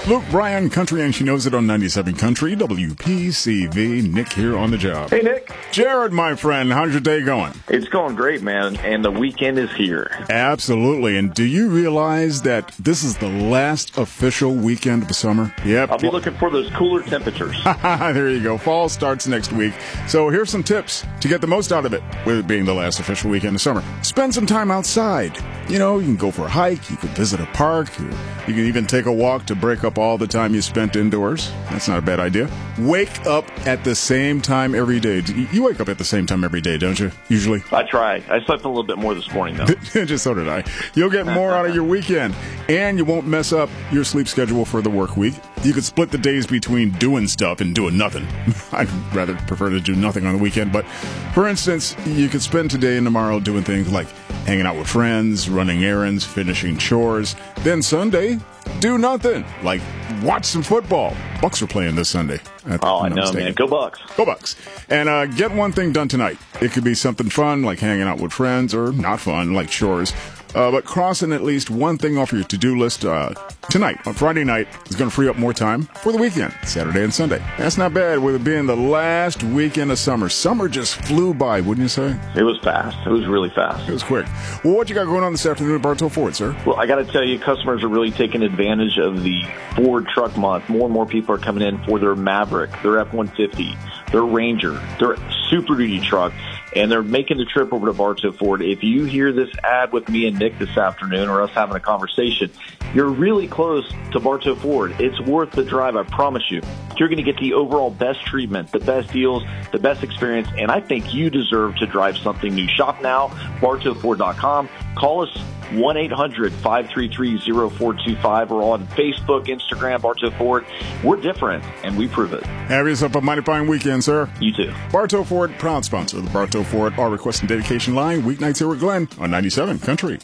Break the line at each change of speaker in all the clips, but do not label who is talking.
Luke Bryan, Country, and she knows it on 97 Country, WPCV. Nick here on the job.
Hey, Nick.
Jared, my friend, how's your day going?
It's going great, man, and the weekend is here.
Absolutely, and do you realize that this is the last official weekend of the summer? Yep.
I'll be looking for those cooler temperatures.
There you go. Fall starts next week. So here's some tips to get the most out of it, with it being the last official weekend of summer. Spend some time outside. You know, you can go for a hike, you can visit a park, you can even take a walk to break up all the time you spent indoors. That's not a bad idea. Wake up at the same time every day. You wake up at the same time every day, don't you, usually?
I try. I slept a little bit more this morning, though.
Just so did I. You'll get more out of your weekend, and you won't mess up your sleep schedule for the work week. You could split the days between doing stuff and doing nothing. I'd rather prefer to do nothing on the weekend, but for instance, you could spend today and tomorrow doing things like hanging out with friends, running errands, finishing chores. Then Sunday, do nothing, like watch some football. Bucks are playing this Sunday.
I know, man. Go Bucks.
Go Bucks. And get one thing done tonight. It could be something fun, like hanging out with friends, or not fun, like chores. But crossing at least one thing off your to-do list tonight, on Friday night, is going to free up more time for the weekend, Saturday and Sunday. That's not bad, with it being the last weekend of summer. Summer just flew by, wouldn't you say?
It was fast. It was really fast.
It was quick. Well, what you got going on this afternoon at Bartow Ford, sir?
Well, I got to tell you, customers are really taking advantage of the Ford Truck Month. More and more people are coming in for their Maverick, their F-150, their Ranger, their Super Duty truck, and they're making the trip over to Bartow Ford. If you hear this ad with me and Nick this afternoon, or us having a conversation, you're really close to Bartow Ford. It's worth the drive, I promise you. You're going to get the overall best treatment, the best deals, the best experience, and I think you deserve to drive something new. Shop now, bartowford.com. Call us 1-800-533-0425 or on Facebook, Instagram, Bartow Ford. We're different, and we prove it.
Have yourself a mighty fine weekend, sir.
You too.
Bartow Ford, proud sponsor of the Bartow Ford Our Request and Dedication line, weeknights here with Glenn on 97 Country.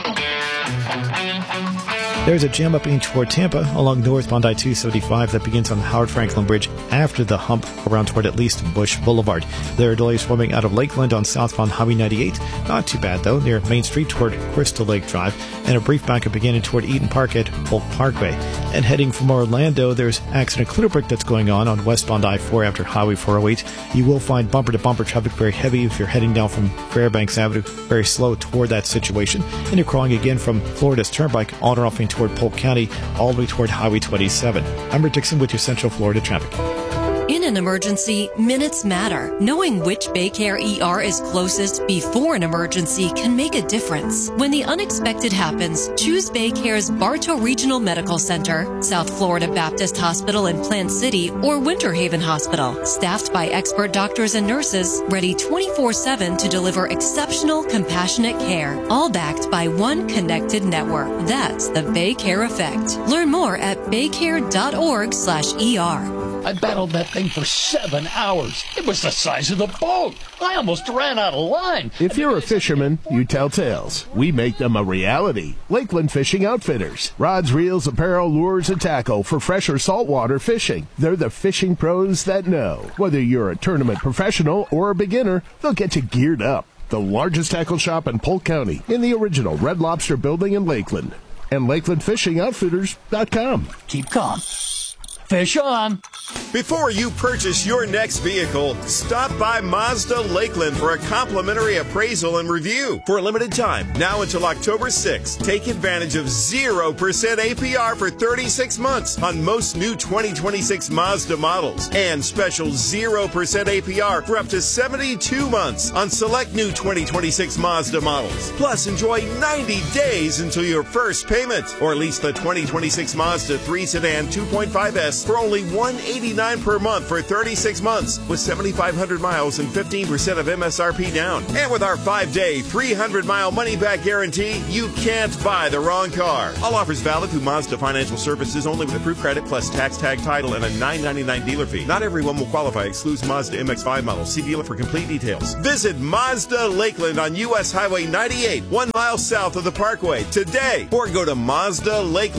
There's a jam up in toward Tampa along northbound I-275 that begins on the Howard Franklin Bridge after the hump around toward at least Bush Boulevard. There are delays forming out of Lakeland on southbound Highway 98. Not too bad, though, near Main Street toward Crystal Lake Drive, and a brief backup beginning toward Eaton Park at Polk Parkway. And heading from Orlando, there's accident clear break that's going on westbound I-4 after Highway 408. You will find bumper-to-bumper traffic very heavy if you're heading down from Fairbanks Avenue, very slow toward that situation. And you're crawling again from Florida's Turnpike on or off toward Polk County, all the way toward Highway 27. I'm Rick Dixon with your Central Florida traffic.
In an emergency, minutes matter. Knowing which Baycare ER is closest before an emergency can make a difference. When the unexpected happens, choose Baycare's Bartow Regional Medical Center, South Florida Baptist Hospital in Plant City, or Winter Haven Hospital. Staffed by expert doctors and nurses, ready 24/7 to deliver exceptional, compassionate care. All backed by one connected network. That's the Baycare effect. Learn more at baycare.org/ER.
I battled that thing for 7 hours. It was the size of the boat. I almost ran out of line.
If you're a fisherman, you tell tales. We make them a reality. Lakeland Fishing Outfitters. Rods, reels, apparel, lures, and tackle for fresh or saltwater fishing. They're the fishing pros that know. Whether you're a tournament professional or a beginner, they'll get you geared up. The largest tackle shop in Polk County in the original Red Lobster building in Lakeland. And LakelandFishingOutfitters.com.
Keep calm. Fish on.
Before you purchase your next vehicle, stop by Mazda Lakeland for a complimentary appraisal and review. For a limited time, now until October 6th, take advantage of 0% APR for 36 months on most new 2026 Mazda models and special 0% APR for up to 72 months on select new 2026 Mazda models. Plus, enjoy 90 days until your first payment, or lease the 2026 Mazda 3 Sedan 2.5S for only $189 per month for 36 months with 7,500 miles and 15% of MSRP down. And with our 5-day, 300-mile money-back guarantee, you can't buy the wrong car. All offers valid through Mazda Financial Services only with approved credit plus tax tag title and a $9.99 dealer fee. Not everyone will qualify. Excludes Mazda MX-5 models. See dealer for complete details. Visit Mazda Lakeland on U.S. Highway 98, 1 mile south of the Parkway today, or go to Mazda Lakeland.